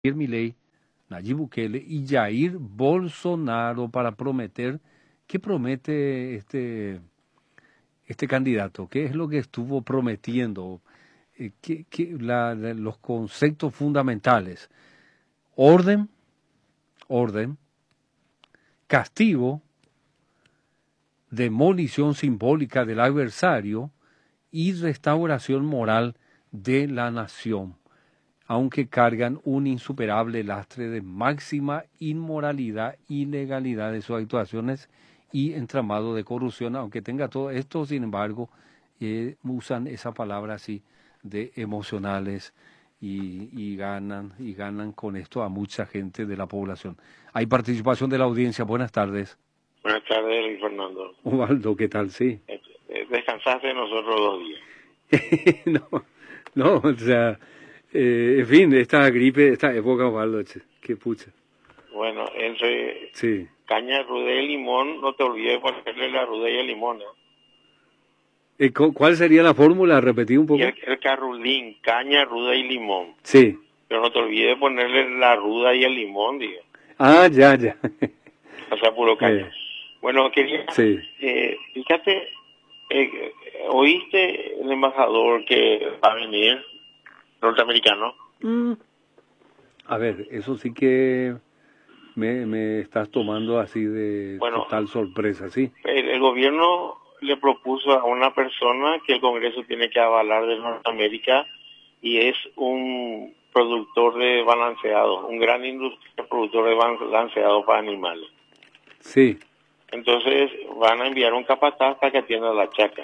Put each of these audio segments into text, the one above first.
Milei, Nayib Bukele y Jair Bolsonaro para prometer. ¿Qué promete este candidato? ¿Qué es lo que estuvo prometiendo? Los conceptos fundamentales: orden, orden, castigo, demolición simbólica del adversario y restauración moral de la nación, aunque cargan un insuperable lastre de máxima inmoralidad, ilegalidad de sus actuaciones y entramado de corrupción. Aunque tenga todo esto, sin embargo, usan esa palabra así de emocionales y ganan con esto a mucha gente de la población. Hay participación de la audiencia. Buenas tardes. Buenas tardes, Luis Fernando. Ubaldo, ¿qué tal? Sí. Descansaste nosotros 2 días. No, o sea, en fin, esta gripe, esta época, Ubaldo, qué pucha. Bueno, entre Sí. caña, ruda y limón, no te olvides ponerle la ruda y el limón. ¿Cuál sería la fórmula? ¿Repetir un poco? Y el carrulín, caña, ruda y limón. Sí. Pero no te olvides ponerle la ruda y el limón, digo. Ah, ya. O sea, puro caña. Bueno, quería... Sí. Fíjate, ¿oíste el embajador que va a venir, norteamericano? A ver, eso sí que me estás tomando así de total sorpresa, ¿sí? El gobierno le propuso a una persona que el Congreso tiene que avalar de Norteamérica y es un productor de balanceado, un gran industria productor de balanceado para animales. Sí. Entonces van a enviar un capataz para que atienda la chacra.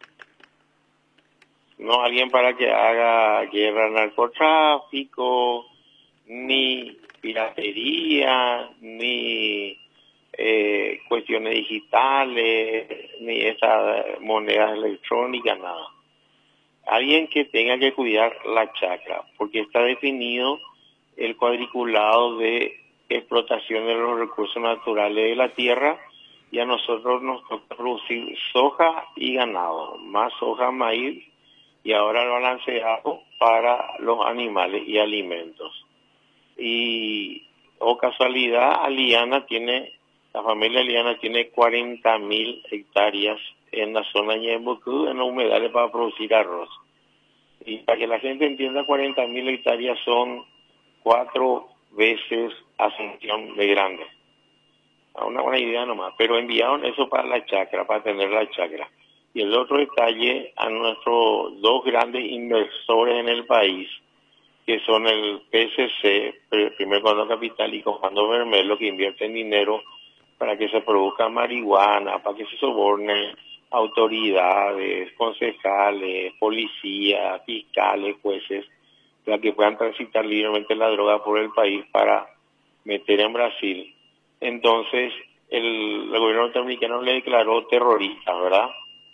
No alguien para que haga guerra al narcotráfico, ni piratería, ni cuestiones digitales, ni esas monedas electrónicas, nada. Alguien que tenga que cuidar la chacra, porque está definido el cuadriculado de explotación de los recursos naturales de la tierra, y a nosotros nos toca producir soja y ganado, más soja, maíz, y ahora el balanceado para los animales y alimentos. Y, casualidad, la familia Aliana tiene 40.000 hectáreas en la zona de Ñembucú, en los humedales para producir arroz. Y para que la gente entienda, 40.000 hectáreas son 4 veces Asunción de grande. Una buena idea nomás, pero enviaron eso para la chacra, para tener la chacra. Y el otro detalle, a nuestros 2 grandes inversores en el país, que son el PSC, Primer Comando Capital, y Comando Vermelo, que invierten dinero para que se produzca marihuana, para que se sobornen autoridades, concejales, policías, fiscales, jueces, para que puedan transitar libremente la droga por el país para meter en Brasil. Entonces, el gobierno norteamericano le declaró terrorista, ¿verdad?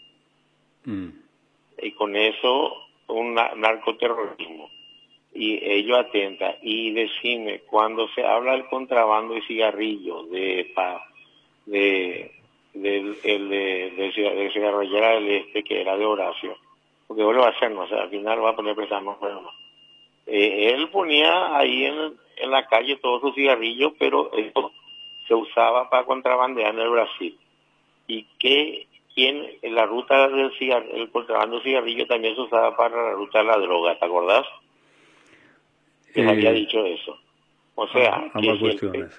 Y con eso, un narcoterrorismo. Y ello atenta. Y decime, cuando se habla del contrabando de cigarrillos, de cigarrillera del Este, que era de Horacio, porque vos lo va a hacer, no, o sea, al final va a poner prestamos, pero no. Él ponía ahí en la calle todos sus cigarrillos, pero esto se usaba para contrabandear en el Brasil. Y quién en la ruta del el contrabando de cigarrillos también se usaba para la ruta de la droga, ¿te acordás? Que había dicho eso. O sea, ambas cuestiones.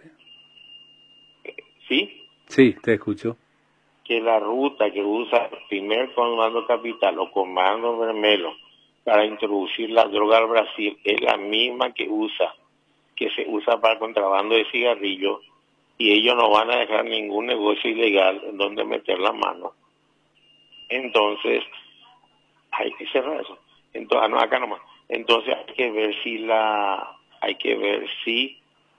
¿Sí? Sí, te escucho. Que la ruta que usa el Primer Comando Capital o Comando Vermelo para introducir la droga al Brasil es la misma que se usa para el contrabando de cigarrillos, y ellos no van a dejar ningún negocio ilegal en donde meter la mano. Entonces, hay que cerrar eso. Entonces, no, acá nomás. Entonces hay que ver si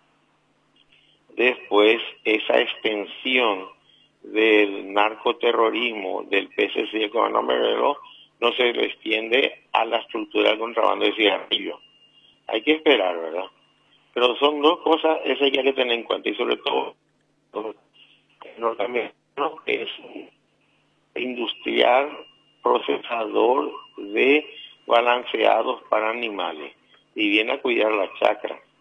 después esa extensión del narcoterrorismo del PSC y el Comando Vermelo no se le extiende a la estructura del contrabando de cigarrillos. Hay que esperar, ¿verdad? Pero son 2 cosas esas que hay que tener en cuenta, y sobre todo el norteamericano es industrial procesador de balanceados para animales y viene a cuidar la chacra.